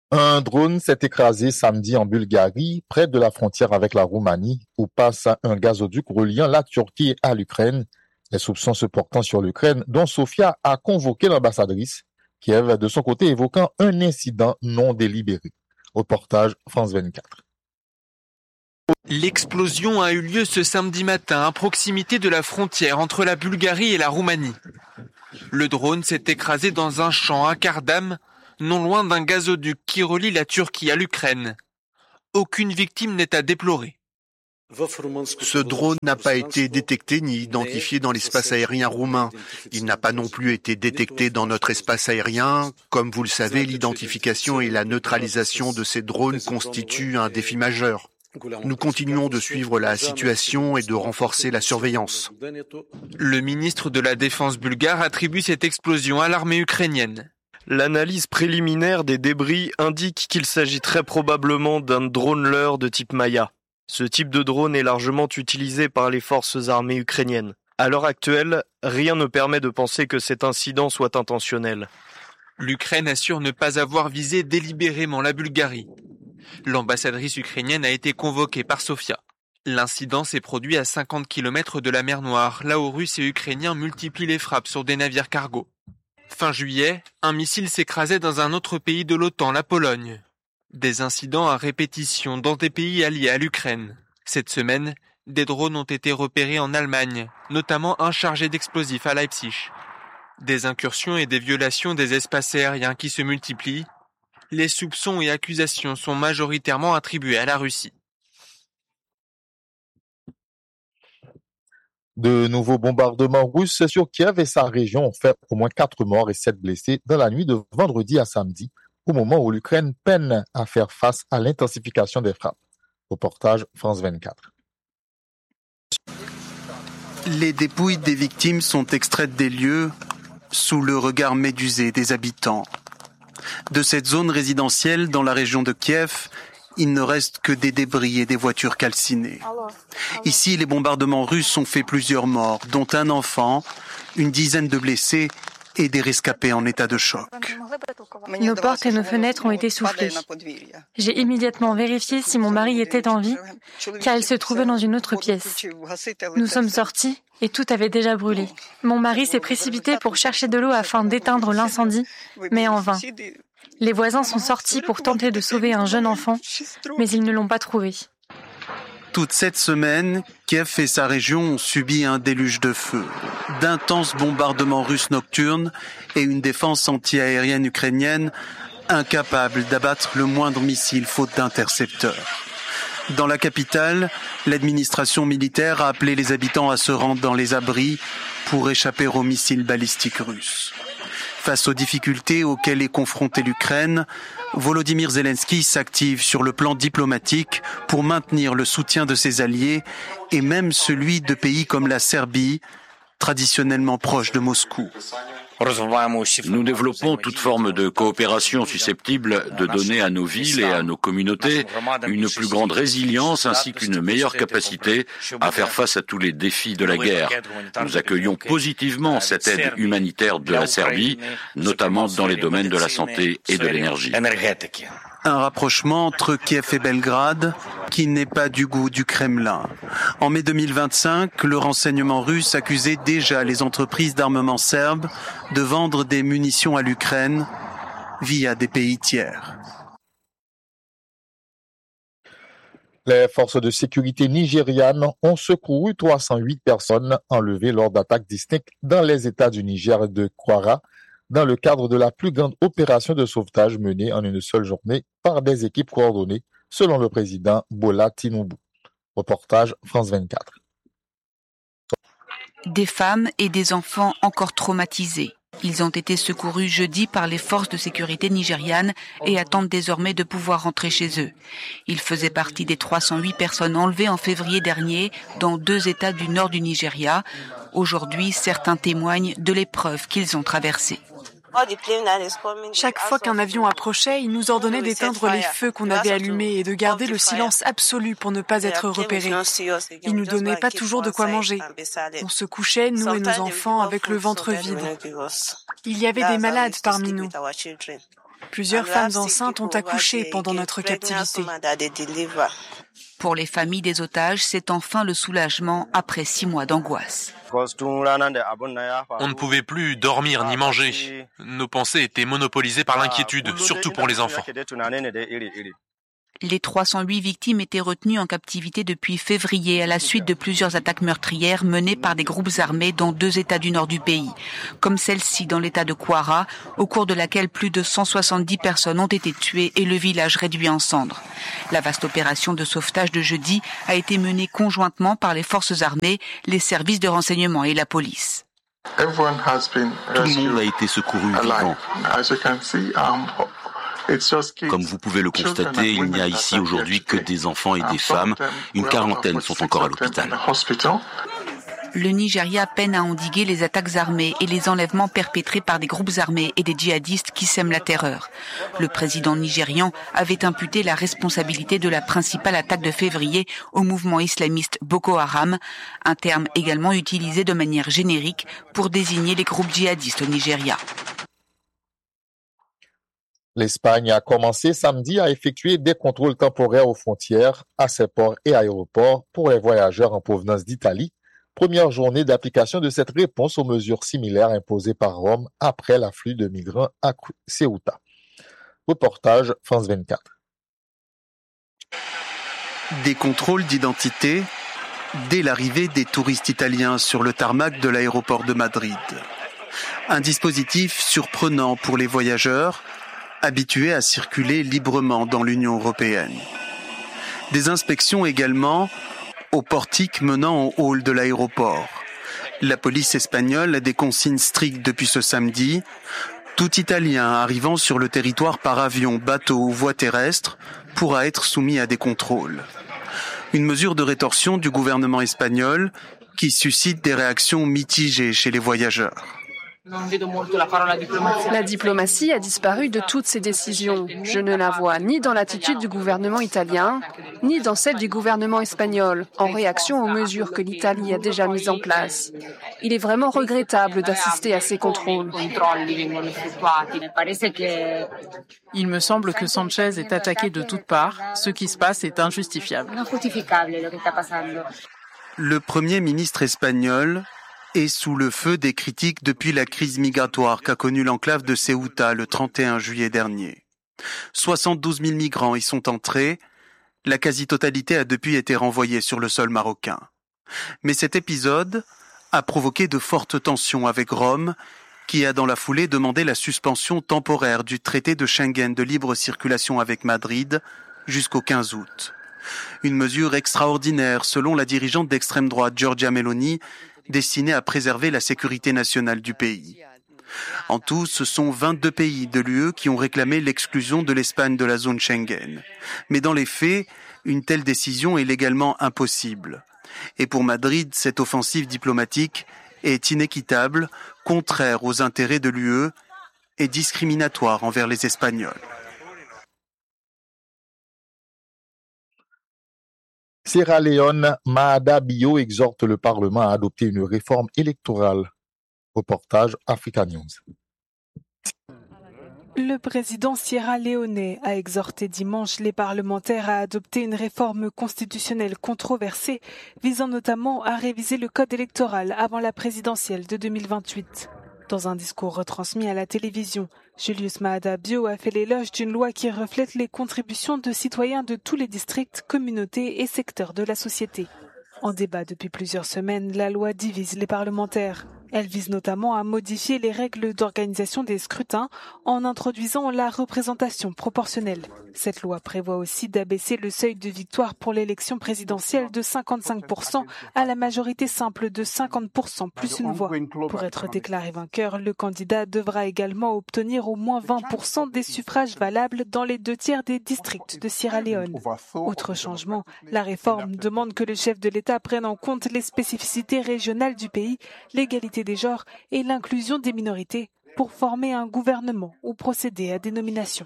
Un drone s'est écrasé samedi en Bulgarie, près de la frontière avec la Roumanie, où passe un gazoduc reliant la Turquie à l'Ukraine. Les soupçons se portant sur l'Ukraine, dont Sofia a convoqué l'ambassadrice, Kiev, de son côté, évoquant un incident non délibéré. Reportage France 24. L'explosion a eu lieu ce samedi matin à proximité de la frontière entre la Bulgarie et la Roumanie. Le drone s'est écrasé dans un champ à Kardam, non loin d'un gazoduc qui relie la Turquie à l'Ukraine. Aucune victime n'est à déplorer. Ce drone n'a pas été détecté ni identifié dans l'espace aérien roumain. Il n'a pas non plus été détecté dans notre espace aérien. Comme vous le savez, l'identification et la neutralisation de ces drones constituent un défi majeur. Nous continuons de suivre la situation et de renforcer la surveillance. Le ministre de la Défense bulgare attribue cette explosion à l'armée ukrainienne. L'analyse préliminaire des débris indique qu'il s'agit très probablement d'un drone leurre de type Maya. Ce type de drone est largement utilisé par les forces armées ukrainiennes. À l'heure actuelle, rien ne permet de penser que cet incident soit intentionnel. L'Ukraine assure ne pas avoir visé délibérément la Bulgarie. L'ambassadrice ukrainienne a été convoquée par Sofia. L'incident s'est produit à 50 km de la mer Noire, là où Russes et Ukrainiens multiplient les frappes sur des navires cargo. Fin juillet, un missile s'écrasait dans un autre pays de l'OTAN, la Pologne. Des incidents à répétition dans des pays alliés à l'Ukraine. Cette semaine, des drones ont été repérés en Allemagne, notamment un chargé d'explosifs à Leipzig. Des incursions et des violations des espaces aériens qui se multiplient. Les soupçons et accusations sont majoritairement attribués à la Russie. De nouveaux bombardements russes sur Kiev et sa région ont fait au moins 4 morts et 7 blessés dans la nuit de vendredi à samedi, au moment où l'Ukraine peine à faire face à l'intensification des frappes. Reportage France 24. Les dépouilles des victimes sont extraites des lieux sous le regard médusé des habitants. De cette zone résidentielle dans la région de Kiev, il ne reste que des débris et des voitures calcinées. Ici, les bombardements russes ont fait plusieurs morts, dont un enfant, une dizaine de blessés et des rescapés en état de choc. Nos portes et nos fenêtres ont été soufflées. J'ai immédiatement vérifié si mon mari était en vie, car il se trouvait dans une autre pièce. Nous sommes sortis et tout avait déjà brûlé. Mon mari s'est précipité pour chercher de l'eau afin d'éteindre l'incendie, mais en vain. Les voisins sont sortis pour tenter de sauver un jeune enfant, mais ils ne l'ont pas trouvé. Toute cette semaine, Kiev et sa région ont subi un déluge de feu, d'intenses bombardements russes nocturnes et une défense anti-aérienne ukrainienne incapable d'abattre le moindre missile faute d'intercepteurs. Dans la capitale, l'administration militaire a appelé les habitants à se rendre dans les abris pour échapper aux missiles balistiques russes. Face aux difficultés auxquelles est confrontée l'Ukraine, Volodymyr Zelensky s'active sur le plan diplomatique pour maintenir le soutien de ses alliés et même celui de pays comme la Serbie, traditionnellement proche de Moscou. Nous développons toute forme de coopération susceptible de donner à nos villes et à nos communautés une plus grande résilience ainsi qu'une meilleure capacité à faire face à tous les défis de la guerre. Nous accueillons positivement cette aide humanitaire de la Serbie, notamment dans les domaines de la santé et de l'énergie. Un rapprochement entre Kiev et Belgrade qui n'est pas du goût du Kremlin. En mai 2025, le renseignement russe accusait déjà les entreprises d'armement serbes de vendre des munitions à l'Ukraine via des pays tiers. Les forces de sécurité nigérianes ont secouru 308 personnes enlevées lors d'attaques distinctes dans les États du Niger et de Kwara, dans le cadre de la plus grande opération de sauvetage menée en une seule journée par des équipes coordonnées, selon le président Bola Tinubu. Reportage France 24. Des femmes et des enfants encore traumatisés. Ils ont été secourus jeudi par les forces de sécurité nigérianes et attendent désormais de pouvoir rentrer chez eux. Ils faisaient partie des 308 personnes enlevées en février dernier dans 2 États du nord du Nigeria. Aujourd'hui, certains témoignent de l'épreuve qu'ils ont traversée. Chaque fois qu'un avion approchait, il nous ordonnait d'éteindre les feux qu'on avait allumés et de garder le silence absolu pour ne pas être repérés. Il nous donnait pas toujours de quoi manger. On se couchait, nous et nos enfants, avec le ventre vide. Il y avait des malades parmi nous. Plusieurs femmes enceintes ont accouché pendant notre captivité. Pour les familles des otages, c'est enfin le soulagement après 6 mois d'angoisse. On ne pouvait plus dormir ni manger. Nos pensées étaient monopolisées par l'inquiétude, surtout pour les enfants. Les 308 victimes étaient retenues en captivité depuis février à la suite de plusieurs attaques meurtrières menées par des groupes armés dans 2 États du nord du pays, comme celle-ci dans l'État de Kwara, au cours de laquelle plus de 170 personnes ont été tuées et le village réduit en cendres. La vaste opération de sauvetage de jeudi a été menée conjointement par les forces armées, les services de renseignement et la police. Tout le monde a été secouru vivant. Comme vous pouvez le constater, il n'y a ici aujourd'hui que des enfants et des femmes. Une quarantaine sont encore à l'hôpital. Le Nigeria peine à endiguer les attaques armées et les enlèvements perpétrés par des groupes armés et des djihadistes qui sèment la terreur. Le président nigérian avait imputé la responsabilité de la principale attaque de février au mouvement islamiste Boko Haram, un terme également utilisé de manière générique pour désigner les groupes djihadistes au Nigeria. L'Espagne a commencé samedi à effectuer des contrôles temporaires aux frontières, à ses ports et aéroports pour les voyageurs en provenance d'Italie. Première journée d'application de cette réponse aux mesures similaires imposées par Rome après l'afflux de migrants à Ceuta. Reportage France 24. Des contrôles d'identité dès l'arrivée des touristes italiens sur le tarmac de l'aéroport de Madrid. Un dispositif surprenant pour les voyageurs habitués à circuler librement dans l'Union européenne. Des inspections également au portique menant au hall de l'aéroport. La police espagnole a des consignes strictes depuis ce samedi. Tout Italien arrivant sur le territoire par avion, bateau ou voie terrestre pourra être soumis à des contrôles. Une mesure de rétorsion du gouvernement espagnol qui suscite des réactions mitigées chez les voyageurs. La diplomatie a disparu de toutes ces décisions. Je ne la vois ni dans l'attitude du gouvernement italien, ni dans celle du gouvernement espagnol, en réaction aux mesures que l'Italie a déjà mises en place. Il est vraiment regrettable d'assister à ces contrôles. Il me semble que Sanchez est attaqué de toutes parts. Ce qui se passe est injustifiable. Le Premier ministre espagnol est sous le feu des critiques depuis la crise migratoire qu'a connue l'enclave de Ceuta le 31 juillet dernier. 72 000 migrants y sont entrés. La quasi-totalité a depuis été renvoyée sur le sol marocain. Mais cet épisode a provoqué de fortes tensions avec Rome, qui a dans la foulée demandé la suspension temporaire du traité de Schengen de libre circulation avec Madrid jusqu'au 15 août. Une mesure extraordinaire selon la dirigeante d'extrême droite Giorgia Meloni, destinée à préserver la sécurité nationale du pays. En tout, ce sont 22 pays de l'UE qui ont réclamé l'exclusion de l'Espagne de la zone Schengen. Mais dans les faits, une telle décision est légalement impossible. Et pour Madrid, cette offensive diplomatique est inéquitable, contraire aux intérêts de l'UE et discriminatoire envers les Espagnols. Sierra Leone, Maada Bio exhorte le Parlement à adopter une réforme électorale. Reportage Africa News. Le président sierra-léonais a exhorté dimanche les parlementaires à adopter une réforme constitutionnelle controversée visant notamment à réviser le code électoral avant la présidentielle de 2028. Dans un discours retransmis à la télévision, Julius Maada Bio a fait l'éloge d'une loi qui reflète les contributions de citoyens de tous les districts, communautés et secteurs de la société. En débat depuis plusieurs semaines, la loi divise les parlementaires. Elle vise notamment à modifier les règles d'organisation des scrutins en introduisant la représentation proportionnelle. Cette loi prévoit aussi d'abaisser le seuil de victoire pour l'élection présidentielle de 55% à la majorité simple de 50% plus une voix. Pour être déclaré vainqueur, le candidat devra également obtenir au moins 20% des suffrages valables dans les 2/3 des districts de Sierra Leone. Autre changement, la réforme demande que le chef de l'État prenne en compte les spécificités régionales du pays, l'égalité des genres et l'inclusion des minorités pour former un gouvernement ou procéder à des nominations.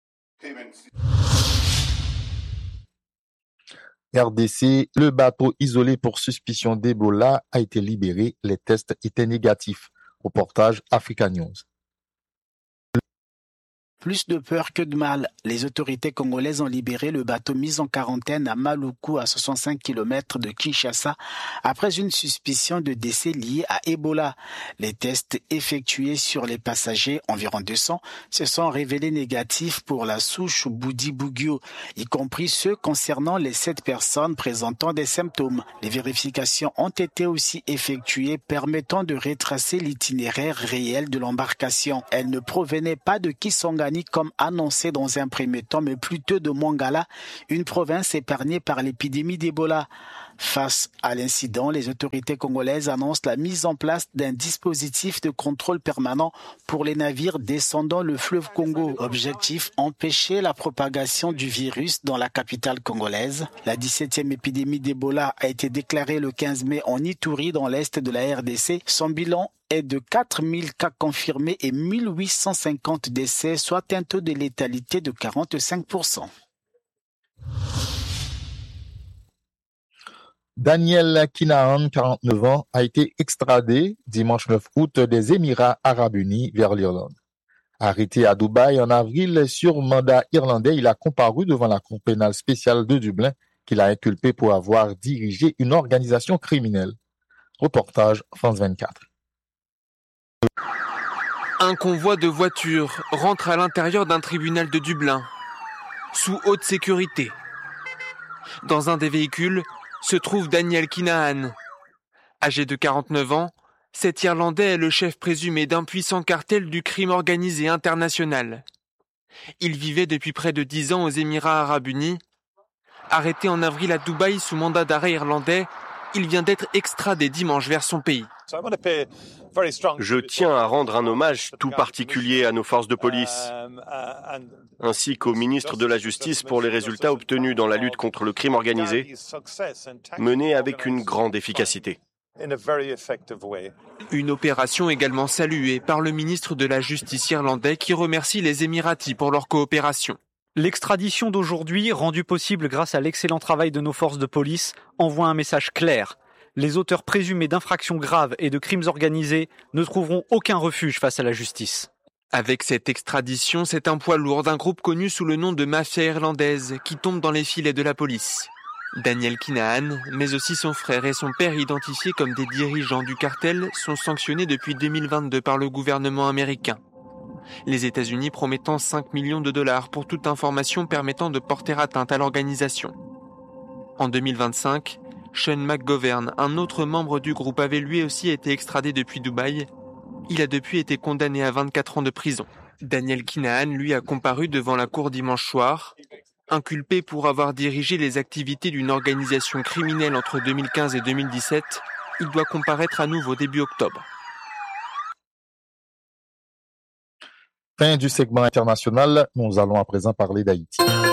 RDC, le bateau isolé pour suspicion d'Ebola a été libéré. Les tests étaient négatifs. Reportage Africa News. plus de peur que de mal. Les autorités congolaises ont libéré le bateau mis en quarantaine à Maluku, à 65 km de Kinshasa, après une suspicion de décès lié à Ebola. Les tests effectués sur les passagers, environ 200, se sont révélés négatifs pour la souche Bundibugyo, y compris ceux concernant les 7 personnes présentant des symptômes. Les vérifications ont été aussi effectuées permettant de retracer l'itinéraire réel de l'embarcation. Elle ne provenait pas de Kisangani comme annoncé dans un premier temps, mais plutôt de Mongala, une province épargnée par l'épidémie d'Ebola. Face à l'incident, les autorités congolaises annoncent la mise en place d'un dispositif de contrôle permanent pour les navires descendant le fleuve Congo. Objectif, empêcher la propagation du virus dans la capitale congolaise. La 17e épidémie d'Ebola a été déclarée le 15 mai en Ituri, dans l'est de la RDC. Son bilan est de 4000 cas confirmés et 1850 décès, soit un taux de létalité de 45%. Daniel Kinahan, 49 ans, a été extradé dimanche 9 août des Émirats arabes unis vers l'Irlande. Arrêté à Dubaï en avril sur mandat irlandais, il a comparu devant la Cour pénale spéciale de Dublin qu'il a inculpé pour avoir dirigé une organisation criminelle. Reportage France 24. Un convoi de voitures rentre à l'intérieur d'un tribunal de Dublin, sous haute sécurité. Dans un des véhicules se trouve Daniel Kinahan. Âgé de 49 ans, cet Irlandais est le chef présumé d'un puissant cartel du crime organisé international. Il vivait depuis près de 10 ans aux Émirats arabes unis. Arrêté en avril à Dubaï sous mandat d'arrêt irlandais, il vient d'être extradé dimanche vers son pays. Je tiens à rendre un hommage tout particulier à nos forces de police, ainsi qu'au ministre de la Justice pour les résultats obtenus dans la lutte contre le crime organisé, menée avec une grande efficacité. Une opération également saluée par le ministre de la Justice irlandais qui remercie les Émiratis pour leur coopération. L'extradition d'aujourd'hui, rendue possible grâce à l'excellent travail de nos forces de police, envoie un message clair. Les auteurs présumés d'infractions graves et de crimes organisés ne trouveront aucun refuge face à la justice. Avec cette extradition, c'est un poids lourd d'un groupe connu sous le nom de mafia irlandaise qui tombe dans les filets de la police. Daniel Kinahan, mais aussi son frère et son père identifiés comme des dirigeants du cartel, sont sanctionnés depuis 2022 par le gouvernement américain. Les États-Unis promettant 5 millions de dollars pour toute information permettant de porter atteinte à l'organisation. En 2025, Sean McGovern, un autre membre du groupe, avait lui aussi été extradé depuis Dubaï. Il a depuis été condamné à 24 ans de prison. Daniel Kinahan, lui, a comparu devant la cour dimanche soir, inculpé pour avoir dirigé les activités d'une organisation criminelle entre 2015 et 2017. Il doit comparaître à nouveau début octobre. Fin du segment international, nous allons à présent parler d'Haïti.